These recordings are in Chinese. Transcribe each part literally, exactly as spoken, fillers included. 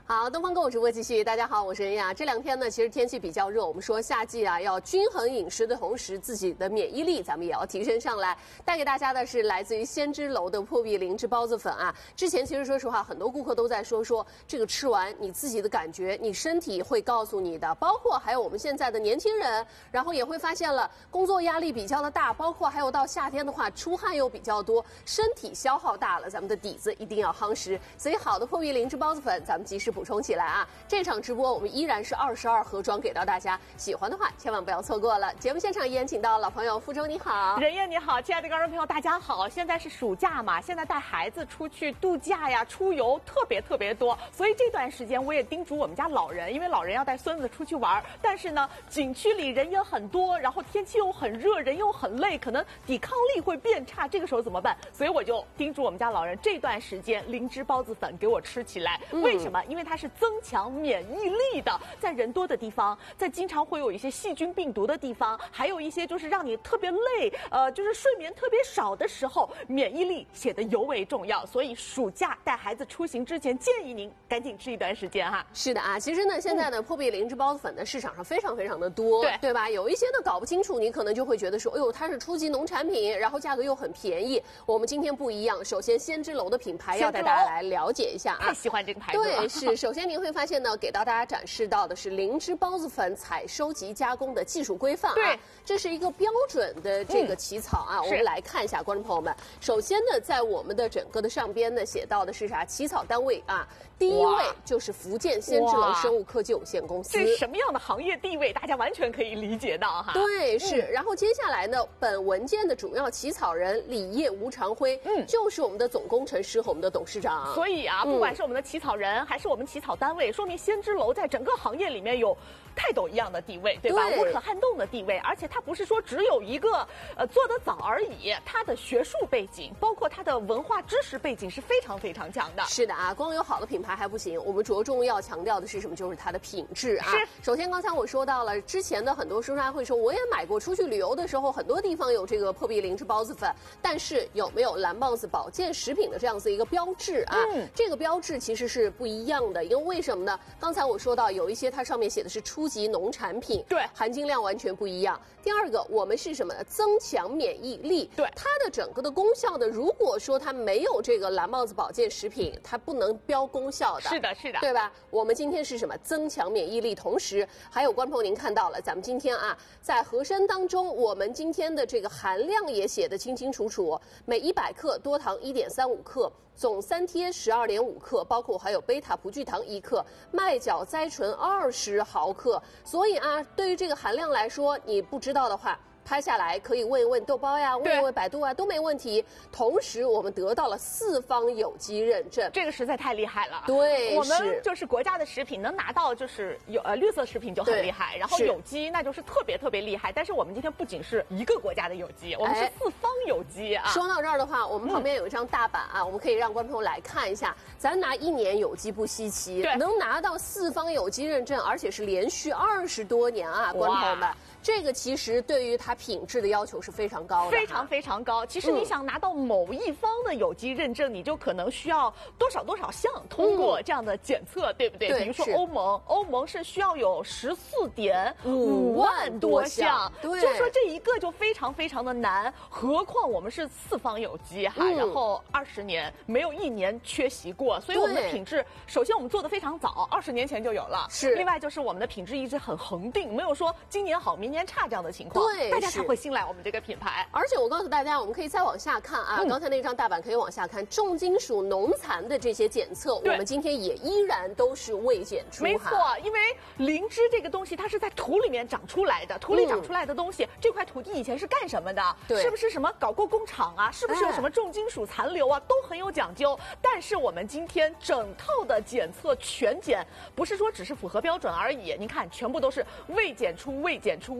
好，东方购物直播继续。大家好，我是恩雅。这两天呢，其实天气比较热，我们说夏季啊，要均衡饮食的同时，自己的免疫力咱们也要提升上来。带给大家的是来自于先知楼的破壁灵芝孢子粉啊。之前其实说实话，很多顾客都在说说这个吃完你自己的感觉，你身体会告诉你的。包括还有我们现在的年轻人，然后也会发现了工作压力比较的大，包括还有到夏天的话，出汗又比较多，身体消耗大了，咱们的底子一定要夯实。所以好的破壁灵芝孢子粉，咱们及时补充起来啊！这场直播我们依然是二十二盒装给到大家，喜欢的话千万不要错过了。节目现场依然请到老朋友付周，你好， 任燕你好，亲爱的观众朋友大家好。现在是暑假嘛，现在带孩子出去度假呀、出游特别特别多，所以这段时间我也叮嘱我们家老人，因为老人要带孙子出去玩，但是呢，景区里人也很多，然后天气又很热，人又很累，可能抵抗力会变差，这个时候怎么办？所以我就叮嘱我们家老人，这段时间灵芝孢子粉给我吃起来。嗯、为什么？因为它是增强免疫力的，在人多的地方，在经常会有一些细菌病毒的地方，还有一些就是让你特别累，呃，就是睡眠特别少的时候，免疫力显得尤为重要。所以暑假带孩子出行之前，建议您赶紧吃一段时间哈。 是的啊，其实呢，现在呢，破壁灵芝孢子粉呢市场上非常非常的多， 对对吧？有一些呢搞不清楚，你可能就会觉得说，哎呦，它是初级农产品，然后价格又很便宜。我们今天不一样，首先先知楼的品牌要带大家来了解一下啊。 太喜欢这个牌子了。 对，是。首先您会发现呢，给到大家展示到的是灵芝孢子粉采收及加工的技术规范啊。 对， 这是一个标准的这个起草啊。嗯、我们来看一下，观众朋友们，首先呢，在我们的整个的上边呢写到的是啥？起草单位啊，第一位就是福建先知楼生物科技有限公司。 这是什么样的行业地位？大家完全可以理解到哈。 对，是。 嗯、 然后接下来呢，本文件的主要起草人李业吴长辉，嗯，就是我们的总工程师和我们的董事长。 所以啊，不管是我们的起草人，嗯、还是我们起草单位，说明先知楼在整个行业里面有泰斗一样的地位，对吧？ 对， 无可撼动的地位。而且它不是说只有一个呃做得早而已，它的学术背景，包括它的文化知识背景是非常非常强的。 是的啊，光有好的品牌还不行，我们着重要强调的是什么？就是它的品质啊。 是。 首先，刚才我说到了之前的很多书商会说，我也买过，出去旅游的时候，很多地方有这个破壁灵芝孢子粉，但是有没有蓝棒子保健食品的这样子一个标志啊？嗯，这个标志其实是不一样的，因为为什么呢？刚才我说到有一些它上面写的是初级农产品， 对， 含金量完全不一样。第二个，我们是什么呢？增强免疫力， 对， 它的整个的功效呢，如果说它没有这个蓝帽子保健食品，它不能标功效的。 是的，是的， 对吧？我们今天是什么？增强免疫力，同时还有观众朋友您看到了，咱们今天啊，在盒身当中，我们今天的这个含量也写得清清楚楚，每一百克多糖一点三五克。总三贴十二点五克，包括还有贝塔葡聚糖一克，麦角甾醇二十毫克。所以啊，对于这个含量来说，你不知道的话，拍下来可以问一问豆包呀，问一问百度啊，都没问题。同时，我们得到了四方有机认证， 这个实在太厉害了。 对， 我们就是国家的食品能拿到就是有呃绿色食品就很厉害，然后有机那就是特别特别厉害。但是我们今天不仅是一个国家的有机，我们是四方有机啊。 说到这儿的话，我们旁边有一张大板啊，嗯、我们可以让观众朋友来看一下。咱拿一年有机不稀奇，能拿到四方有机认证，而且是连续二十多年啊，观众朋友们。这个其实对于它品质的要求是非常高的， 非常非常高。其实你想拿到某一方的有机认证，嗯、你就可能需要多少多少项通过这样的检测，嗯、对不对？ 对， 比如说欧盟，欧盟是需要有十四点五万多项， 对， 就说这一个就非常非常的难，何况我们是四方有机哈，嗯、然后二十年没有一年缺席过，所以我们的品质，首先我们做的非常早，二十年前就有了， 是。 另外就是我们的品质一直很恒定，没有说今年好明年差这样的情况， 对， 大家才会信赖我们这个品牌。 而且我告诉大家，我们可以再往下看啊，嗯、刚才那张大板可以往下看，重金属、农残的这些检测，我们今天也依然都是未检出。 没错，因为灵芝这个东西它是在土里面长出来的，土里长出来的东西，嗯、这块土地以前是干什么的？ 对， 是不是什么搞过工厂啊？是不是有什么重金属残留啊？哎、都很有讲究。但是我们今天整套的检测全检，不是说只是符合标准而已。您看，全部都是未检出、未检出、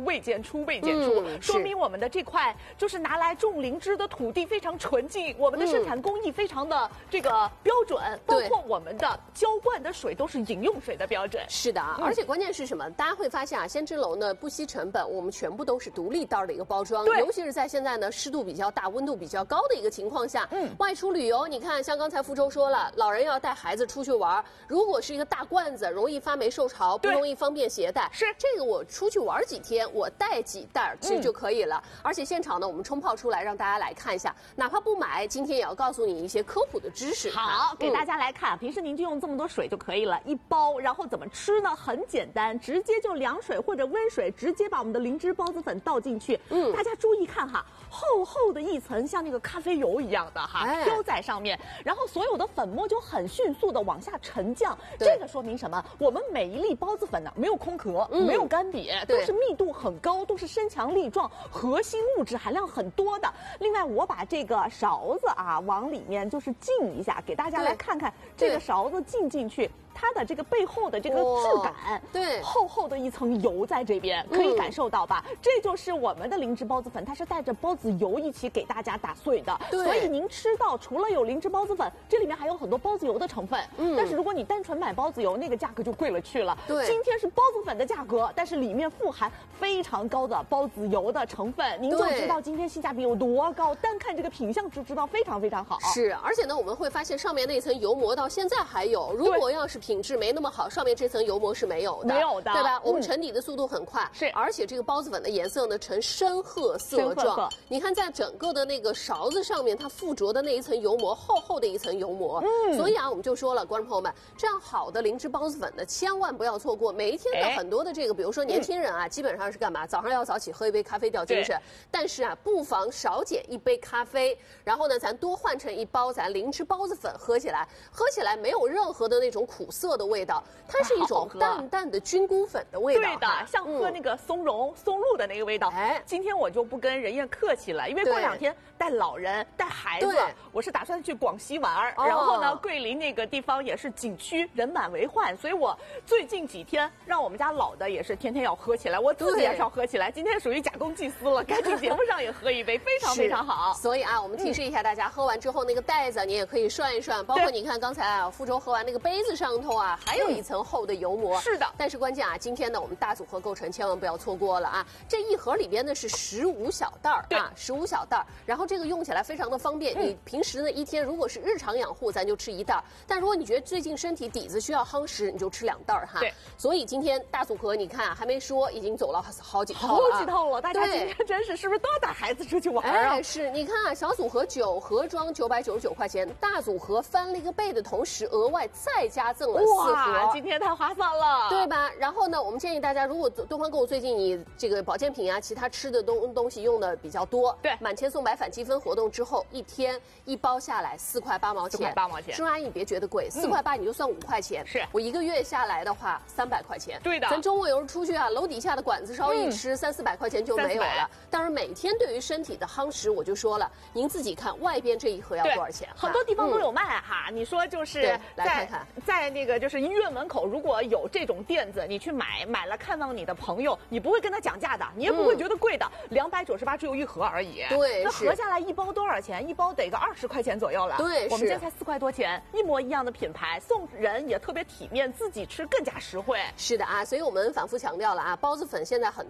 未见出，未见出， 嗯、 说明我们的这块就是拿来种灵芝的土地非常纯净，我们的生产工艺非常的这个标准，嗯、包括我们的浇灌的水都是饮用水的标准。 是的啊，嗯、而且关键是什么？大家会发现啊，先知楼呢不惜成本，我们全部都是独立袋的一个包装，尤其是在现在呢湿度比较大、温度比较高的一个情况下，嗯，外出旅游，你看像刚才福州说了，老人要带孩子出去玩，如果是一个大罐子，容易发霉受潮，不容易方便携带， 是这个我出去玩几天，我带几袋其实就可以了。嗯、而且现场呢，我们冲泡出来让大家来看一下，哪怕不买，今天也要告诉你一些科普的知识。 好，给大家来看，嗯、平时您就用这么多水就可以了，一包，然后怎么吃呢？很简单，直接就凉水或者温水，直接把我们的灵芝孢子粉倒进去。嗯，大家注意看哈，厚厚的一层像那个咖啡油一样的哈，哎、飘在上面，然后所有的粉末就很迅速的往下沉降。这个说明什么？我们每一粒孢子粉呢，没有空壳，嗯、没有干瘪，都是密度很高，都是身强力壮，核心物质含量很多的。另外，我把这个勺子啊往里面就是浸一下，给大家来看看这个勺子浸进去。它的这个背后的这个质感，哦、 对， 厚厚的一层油在这边，可以感受到吧？嗯、这就是我们的灵芝孢子粉，它是带着孢子油一起给大家打碎的。对，所以您吃到除了有灵芝孢子粉，这里面还有很多孢子油的成分。嗯，但是如果你单纯买孢子油，那个价格就贵了去了。对，今天是孢子粉的价格，但是里面富含非常高的孢子油的成分，您就知道今天性价比有多高。单看这个品相就知道非常非常好。 是，而且呢，我们会发现上面那层油膜到现在还有，如果要是品质没那么好，上面这层油膜是没有的， 没有的， 对吧？我们沉底的速度很快， 是、嗯， 而且这个孢子粉的颜色呢呈深褐色状。你看，在整个的那个勺子上面，它附着的那一层油膜，厚厚的一层油膜。嗯，所以啊，我们就说了，观众朋友们，这样好的灵芝孢子粉呢，千万不要错过。每一天的很多的这个，比如说年轻人啊，嗯、基本上是干嘛？早上要早起喝一杯咖啡调精神，但是啊，不妨少减一杯咖啡，然后呢，咱多换成一包咱灵芝孢子粉喝起来，喝起来没有任何的那种苦涩的味道。它是一种淡淡的菌菇粉的味道， 对的，像喝那个松茸、嗯、松露的那个味道。哎，今天我就不跟任燕客气了，因为过两天带老人、带孩子，我是打算去广西玩，哦、然后呢，桂林那个地方也是景区，人满为患，所以我最近几天让我们家老的也是天天要喝起来，我自己也是要喝起来。今天属于假公济私了，赶紧节目上也喝一杯，非常非常好。 所以啊，我们提示一下大家，嗯、喝完之后那个袋子你也可以涮一涮，包括你看刚才啊，福州喝完那个杯子上头啊，还有一层厚的油膜。 是的， 但是关键啊，今天呢，我们大组合构成，千万不要错过了啊！这一盒里边呢是十五小袋儿啊，十五小袋儿，然后这个用起来非常的方便。嗯、你平时呢一天如果是日常养护，咱就吃一袋儿；但如果你觉得最近身体底子需要夯实，你就吃两袋儿哈。对，所以今天大组合你看、啊、还没说，已经走了好几套了、啊， 好几套了。大家今天真是是不是都要带孩子出去玩啊？ 哎，是，你看啊，小组合九盒装九百九十九块钱，大组合翻了一个倍的同时，额外再加赠了四盒， 今天太划算了， 对吧？然后呢，我们建议大家，如果东方购物最近你这个保健品啊，其他吃的东东西用的比较多， 对， 满千送百返积分活动之后，一天一包下来四块八毛钱， 四块八毛钱。 叔阿姨，你别觉得贵，四块八你就算五块钱， 是我一个月下来的话三百块钱， 对的。 咱周末有时候出去啊，楼底下的馆子烧一吃，三四百块钱就没有了。当然，每天对于身体的夯实，我就说了，您自己看外边这一盒要多少钱？ 很多地方都有卖哈。你说就是来看看， 在那个就是医院门口，如果有这种店子，你去买，买了看到你的朋友，你不会跟他讲价的，你也不会觉得贵的，两百九十八只有一盒而已。 对， 那合下来一包多少钱？一包得个二十块钱左右了。 对， 我们这才四块多钱，一模一样的品牌，送人也特别体面，自己吃更加实惠。 是的啊，所以我们反复强调了啊，孢子粉现在很。